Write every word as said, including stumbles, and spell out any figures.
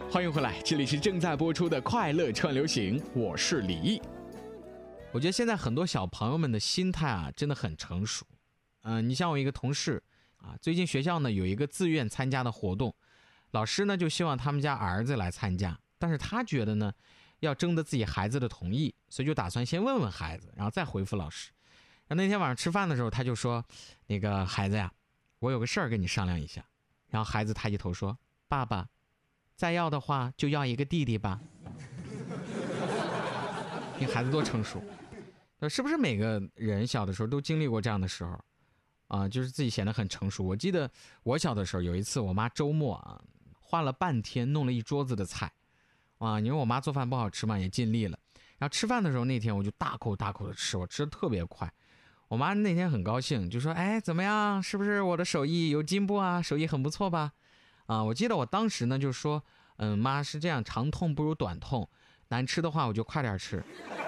欢迎回来，这里是正在播出的快乐串流行，我是李毅。我觉得现在很多小朋友们的心态啊，真的很成熟。嗯、呃，你像我一个同事啊，最近学校呢有一个自愿参加的活动，老师呢就希望他们家儿子来参加，但是他觉得呢要征得自己孩子的同意，所以就打算先问问孩子，然后再回复老师。然后那天晚上吃饭的时候，他就说：“那个孩子呀，我有个事儿跟你商量一下。”然后孩子抬起头说：“爸爸，再要的话就要一个弟弟吧。”你孩子多成熟，是不是每个人小的时候都经历过这样的时候啊、呃？就是自己显得很成熟。我记得我小的时候有一次，我妈周末啊花了半天弄了一桌子的菜啊，因为我妈做饭不好吃嘛，也尽力了。然后吃饭的时候那天我就大口大口的吃，我吃的特别快。我妈那天很高兴，就说：“哎，怎么样？是不是我的手艺有进步啊？手艺很不错吧？”啊，我记得我当时呢就说：“嗯，妈是这样，长痛不如短痛，难吃的话我就快点吃。”